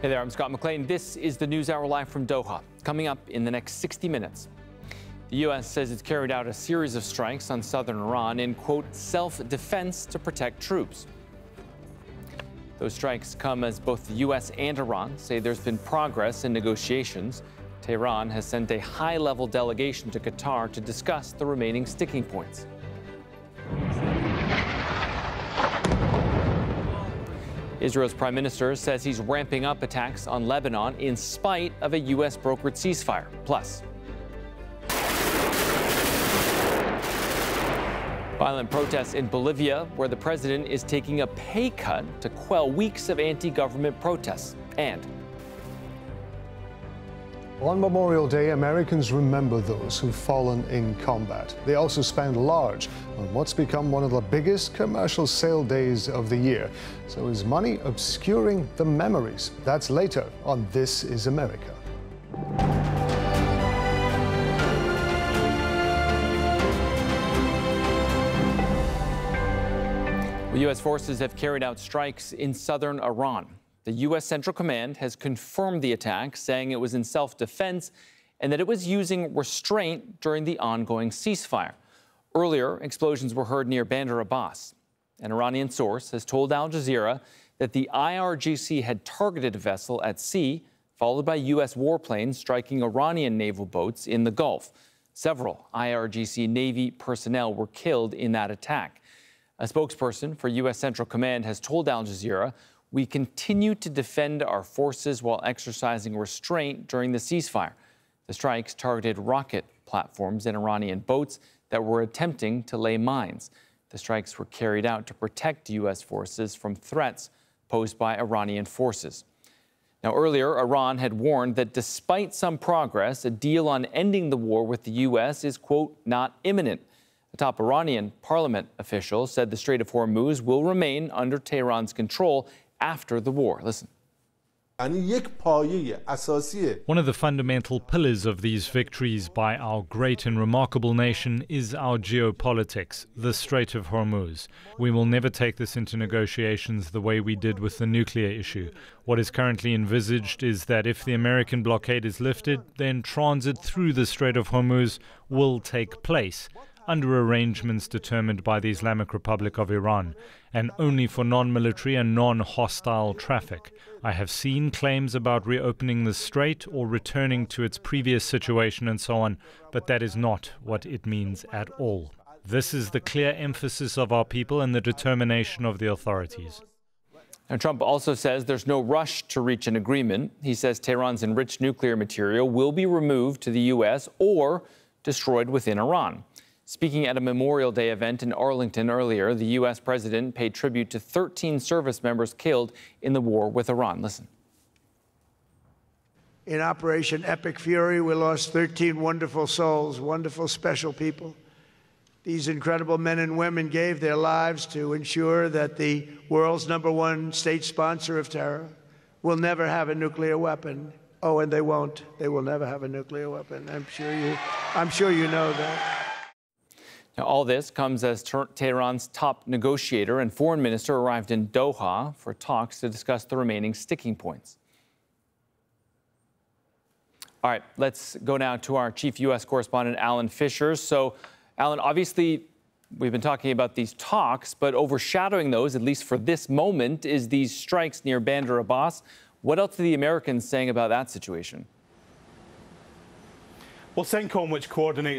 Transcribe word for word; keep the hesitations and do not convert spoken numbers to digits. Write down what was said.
Hey there, I'm Scott McLean. This is the News Hour live from Doha. Coming up in the next sixty minutes. The U S says it's carried out a series of strikes on southern Iran in, quote, self-defense to protect troops. Those strikes come as both the U S and Iran say there's been progress in negotiations. Tehran has sent a high-level delegation to Qatar to discuss the remaining sticking points. Israel's prime minister says he's ramping up attacks on Lebanon in spite of a U S-brokered ceasefire. Plus, violent protests in Bolivia, where the president is taking a pay cut to quell weeks of anti-government protests. And on Memorial Day, Americans remember those who've fallen in combat. They also spend large on what's become one of the biggest commercial sale days of the year. So is money obscuring the memories? That's later on This Is America. U S forces have carried out strikes in southern Iran. The U S Central Command has confirmed the attack, saying it was in self-defense and that it was using restraint during the ongoing ceasefire. Earlier, explosions were heard near Bandar Abbas. An Iranian source has told Al Jazeera that the I R G C had targeted a vessel at sea, followed by U S warplanes striking Iranian naval boats in the Gulf. Several I R G C Navy personnel were killed in that attack. A spokesperson for U S Central Command has told Al Jazeera, "We continue to defend our forces while exercising restraint during the ceasefire." The strikes targeted rocket platforms and Iranian boats that were attempting to lay mines. The strikes were carried out to protect U S forces from threats posed by Iranian forces. Now, earlier, Iran had warned that despite some progress, a deal on ending the war with the U S is, quote, not imminent. A top Iranian parliament official said the Strait of Hormuz will remain under Tehran's control after the war. Listen. One of the fundamental pillars of these victories by our great and remarkable nation is our geopolitics, the Strait of Hormuz. We will never take this into negotiations the way we did with the nuclear issue. What is currently envisaged is that if the American blockade is lifted, then transit through the Strait of Hormuz will take place, under arrangements determined by the Islamic Republic of Iran, and only for non-military and non-hostile traffic. I have seen claims about reopening the strait or returning to its previous situation and so on, but that is not what it means at all. This is the clear emphasis of our people and the determination of the authorities. And Trump also says there's no rush to reach an agreement. He says Tehran's enriched nuclear material will be removed to the U S or destroyed within Iran. Speaking at a Memorial Day event in Arlington earlier, the U S president paid tribute to thirteen service members killed in the war with Iran. Listen. In Operation Epic Fury, we lost thirteen wonderful souls, wonderful, special people. These incredible men and women gave their lives to ensure that the world's number one state sponsor of terror will never have a nuclear weapon. Oh, and they won't. They will never have a nuclear weapon. I'm sure you, I'm sure you know that. Now, all this comes as Tehran's top negotiator and foreign minister arrived in Doha for talks to discuss the remaining sticking points. All right, let's go now to our chief U S correspondent, Alan Fisher. So, Alan, obviously, we've been talking about these talks, but overshadowing those, at least for this moment, is these strikes near Bandar Abbas. What else are the Americans saying about that situation? Well, CENTCOM, which coordinates